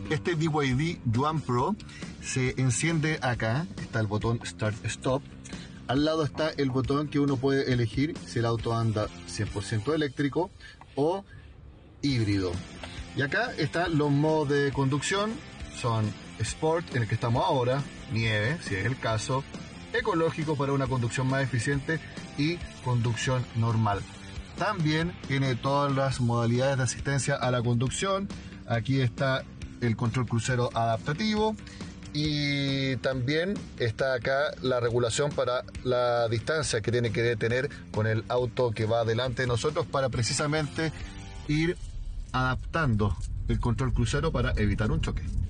Este BYD Yuan Pro se enciende acá, está el botón Start Stop. Al lado está el botón que uno puede elegir si el auto anda 100% eléctrico o híbrido. Y acá están los modos de conducción, son Sport, en el que estamos ahora, nieve, si es el caso, ecológico para una conducción más eficiente y conducción normal. También tiene todas las modalidades de asistencia a la conducción. Aquí está el control crucero adaptativo y también está acá la regulación para la distancia que tiene que tener con el auto que va delante de nosotros para precisamente ir adaptando el control crucero para evitar un choque.